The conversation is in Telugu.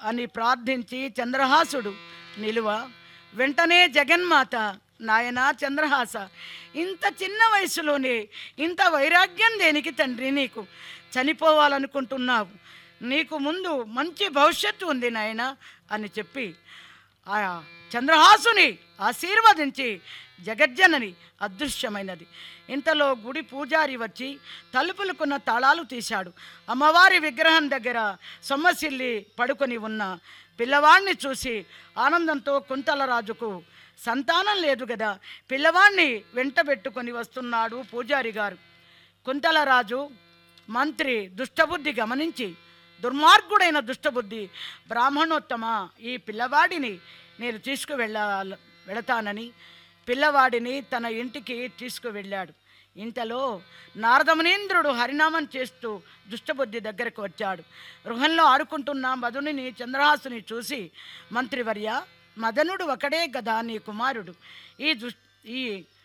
అని ప్రార్థించి చంద్రహాసుడు నిలువ వెంటనే జగన్మాత, నాయనా చంద్రహాస, ఇంత చిన్న వయసులోనే ఇంత వైరాగ్యం దేనికి తండ్రి? నీకు చనిపోవాలనుకుంటున్నావు, నీకు ముందు మంచి భవిష్యత్తు ఉంది నాయన అని చెప్పి ఆ చంద్రహాసుని ఆశీర్వదించి జగజ్జనని అదృశ్యమైనది. ఇంతలో గుడి పూజారి వచ్చి తలుపులకున్న తాళాలు తీశాడు. అమ్మవారి విగ్రహం దగ్గర సొమ్మసిల్లి పడుకొని ఉన్న పిల్లవాడిని చూసి ఆనందంతో కుంతలరాజుకు సంతానం లేదు కదా, పిల్లవాడిని వెంటబెట్టుకొని వస్తున్నాడు పూజారి గారు. కుంతలరాజు మంత్రి దుష్టబుద్ధి గమనించి, దుర్మార్గుడైన దుష్టబుద్ధి, బ్రాహ్మణోత్తమ, ఈ పిల్లవాడిని నేను వెళతానని పిల్లవాడిని తన ఇంటికి తీసుకువెళ్ళాడు. ఇంతలో నారదమునీంద్రుడు హరినామం చేస్తూ దుష్టబుద్ధి దగ్గరకు వచ్చాడు. గృహంలో ఆడుకుంటున్న మదనుని చంద్రహాసుని చూసి, మంత్రివర్య, మదనుడు ఒకడే కదా నీ కుమారుడు, ఈ